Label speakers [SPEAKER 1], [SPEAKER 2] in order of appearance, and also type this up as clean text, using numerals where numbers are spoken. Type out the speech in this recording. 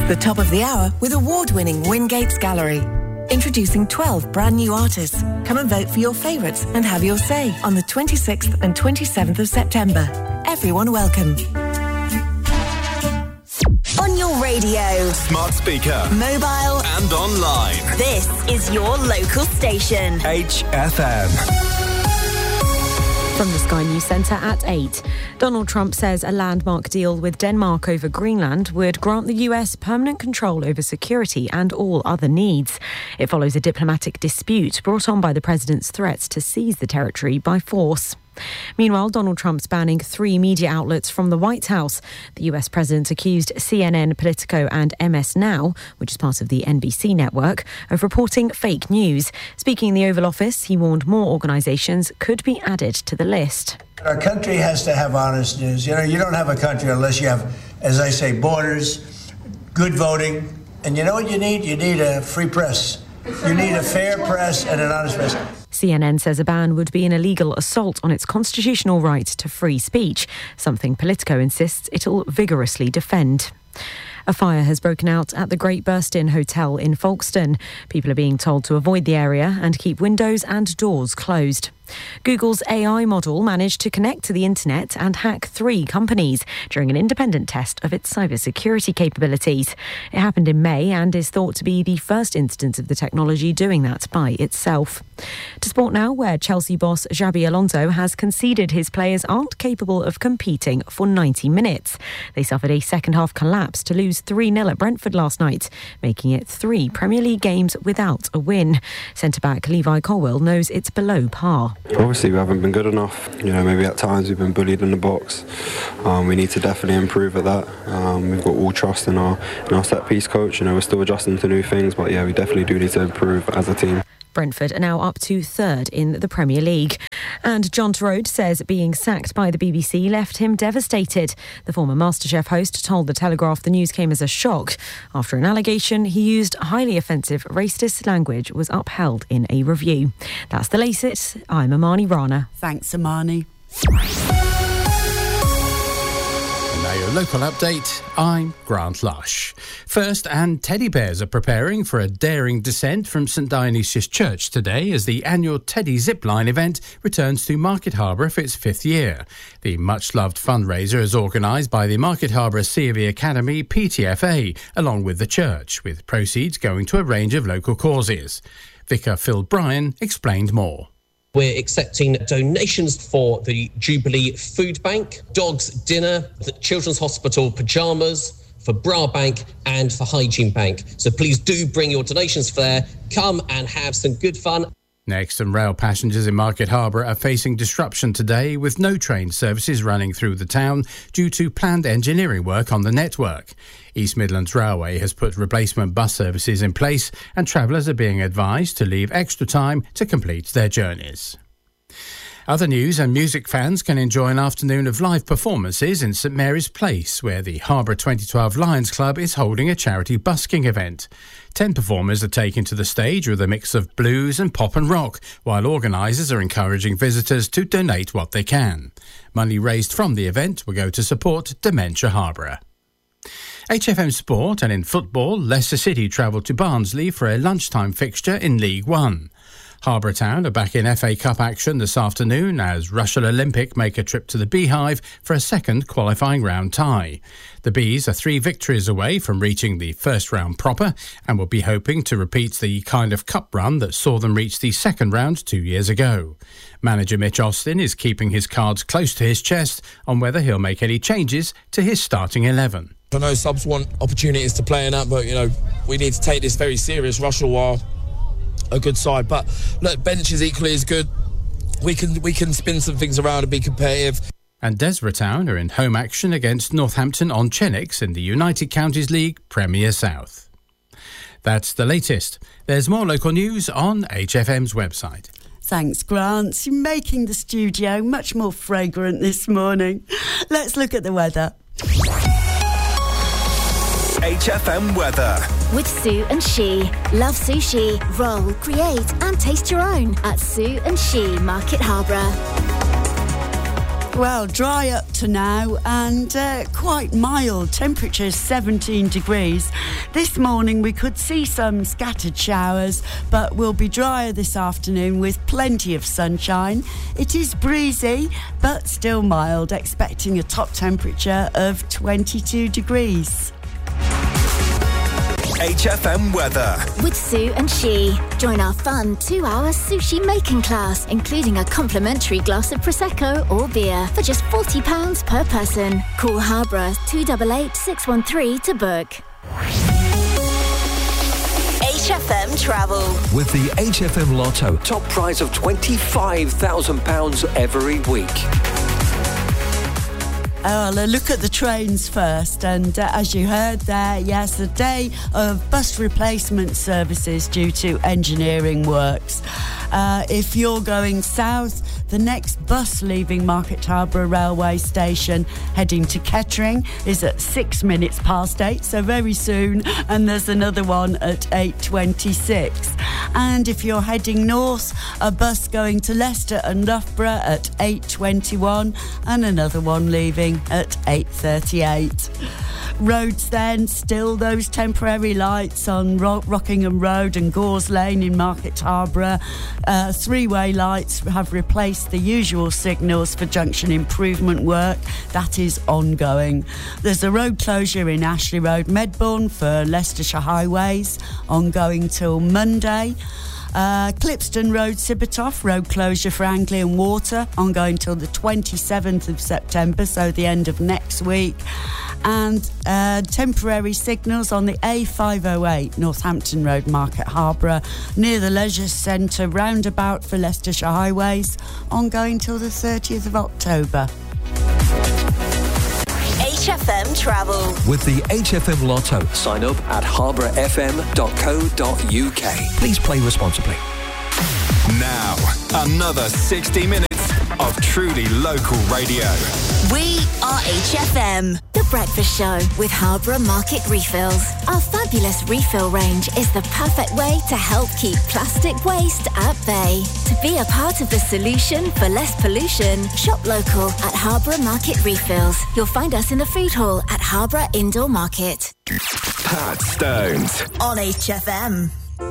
[SPEAKER 1] The top of the hour with award-winning Wingates Gallery. Introducing 12 brand new artists. Come and vote for your favourites and have your say on the 26th and 27th of September. Everyone welcome.
[SPEAKER 2] On your radio,
[SPEAKER 3] smart speaker,
[SPEAKER 2] mobile
[SPEAKER 3] and online.
[SPEAKER 2] This is your local station.
[SPEAKER 3] HFM.
[SPEAKER 4] From the Sky News Centre at 8. Donald Trump says a landmark deal with Denmark over Greenland would grant the US permanent control over security and all other needs. It follows a diplomatic dispute brought on by the president's threats to seize the territory by force. Meanwhile, Donald Trump's banning 3 media outlets from the White House. The US president accused CNN, Politico and MS Now, which is part of the NBC network, of reporting fake news. Speaking in the Oval Office, he warned more organisations could be added to the list.
[SPEAKER 5] Our country has to have honest news. You know, you don't have a country unless you have, as I say, borders, good voting. And you know what you need? You need a free press. You need a fair press and an honest press.
[SPEAKER 4] CNN says a ban would be an illegal assault on its constitutional right to free speech, something Politico insists it'll vigorously defend. A fire has broken out at the Great Burstin Hotel in Folkestone. People are being told to avoid the area and keep windows and doors closed. Google's AI model managed to connect to the internet and hack 3 companies during an independent test of its cybersecurity capabilities. It happened in May and is thought to be the first instance of the technology doing that by itself. To sport now, where Chelsea boss Xabi Alonso has conceded his players aren't capable of competing for 90 minutes. They suffered a second-half collapse to lose 3-0 at Brentford last night, making it 3 Premier League games without a win. Centre-back Levi Colwill knows it's below par.
[SPEAKER 6] Obviously we haven't been good enough. You know, maybe at times we've been bullied in the box. We need to definitely improve at that. We've got all trust in our set-piece coach. You know, we're still adjusting to new things, but yeah, we definitely do need to improve as a team.
[SPEAKER 4] Brentford are now up to 3rd in the Premier League. And John Torode says being sacked by the BBC left him devastated. The former MasterChef host told The Telegraph the news came as a shock. After an allegation he used highly offensive racist language was upheld in a review. That's the latest. I'm Amani Rana.
[SPEAKER 7] Thanks, Amani.
[SPEAKER 8] Now your local update, I'm Grant Lush. First, and teddy bears are preparing for a daring descent from St Dionysius Church today as the annual Teddy Zipline event returns to Market Harbour for its 5th year. The much-loved fundraiser is organised by the Market Harbour C.V. Academy PTFA, along with the church, with proceeds going to a range of local causes. Vicar Phil Bryan explained more.
[SPEAKER 9] We're accepting donations for the Jubilee Food Bank, Dogs Dinner, the Children's Hospital pyjamas, for Bra Bank and for Hygiene Bank. So please do bring your donations there. Come and have some good fun.
[SPEAKER 8] Next, and rail passengers in Market Harbour are facing disruption today with no train services running through the town due to planned engineering work on the network. East Midlands Railway has put replacement bus services in place and travellers are being advised to leave extra time to complete their journeys. Other news, and music fans can enjoy an afternoon of live performances in St Mary's Place, where the Harbour 2012 Lions Club is holding a charity busking event. 10 performers are taken to the stage with a mix of blues and pop and rock, while organisers are encouraging visitors to donate what they can. Money raised from the event will go to support Dementia Harbour. HFM Sport, and in football, Leicester City travelled to Barnsley for a lunchtime fixture in League One. Harbour Town are back in FA Cup action this afternoon as Russell Olympic make a trip to the Beehive for a second qualifying round tie. The Bees are 3 victories away from reaching the first round proper and will be hoping to repeat the kind of cup run that saw them reach the second round 2 years ago. Manager Mitch Austin is keeping his cards close to his chest on whether he'll make any changes to his starting 11.
[SPEAKER 10] I know subs want opportunities to play in that, but, you know, we need to take this very serious. Russell are a good side, but look, bench is equally as good. We can spin some things around and be competitive.
[SPEAKER 8] And Desborough Town are in home action against Northampton-on-Chenix in the United Counties League Premier South. That's the latest. There's more local news on HFM's website.
[SPEAKER 7] Thanks, Grant. You're making the studio much more fragrant this morning. Let's look at the weather.
[SPEAKER 3] HFM weather.
[SPEAKER 2] With Sue and She. Love sushi, roll, create and taste your own at Sue and She Market Harbour.
[SPEAKER 7] Well, dry up to water now, and quite mild. Temperatures 17 degrees. This morning we could see some scattered showers, but we'll be drier this afternoon with plenty of sunshine. It is breezy, but still mild, expecting a top temperature of 22 degrees.
[SPEAKER 3] HFM weather.
[SPEAKER 2] With Sue and She. Join our fun 2-hour sushi making class, including a complimentary glass of Prosecco or beer for just £40 per person. Call Harborough 288 613 to book.
[SPEAKER 11] HFM Travel.
[SPEAKER 12] With the HFM Lotto, top prize of £25,000 every week.
[SPEAKER 7] I'll look at the trains first, and as you heard there, yes, a day of bus replacement services due to engineering works. If you're going south, the next bus leaving Market Harborough Railway Station heading to Kettering is at 8:06, so very soon, and there's another one at 8:26. And if you're heading north, a bus going to Leicester and Loughborough at 8:21 and another one leaving at 8:38. Roads then, still those temporary lights on Rockingham Road and Gores Lane in Market Harborough. Three-way lights have replaced the usual signals for junction improvement work. That is ongoing. There's a road closure in Ashley Road, Medbourne for Leicestershire Highways, ongoing till Monday. Clipston Road, Sibbertoft, road closure for Anglian Water, ongoing till the 27th of September, so the end of next week. And temporary signals on the A508, Northampton Road, Market Harborough, near the Leisure Centre roundabout for Leicestershire Highways, ongoing till the 30th of October.
[SPEAKER 11] HFM Travel.
[SPEAKER 12] With the HFM Lotto, sign up at harbourfm.co.uk. Please play responsibly.
[SPEAKER 3] Now, another 60 minutes of truly local radio.
[SPEAKER 11] We are HFM.
[SPEAKER 2] The Breakfast Show with Harborough Market Refills. Our fabulous refill range is the perfect way to help keep plastic waste at bay. To be a part of the solution for less pollution, shop local at Harborough Market Refills. You'll find us in the food hall at Harborough Indoor Market.
[SPEAKER 3] Pat Stones
[SPEAKER 11] on HFM.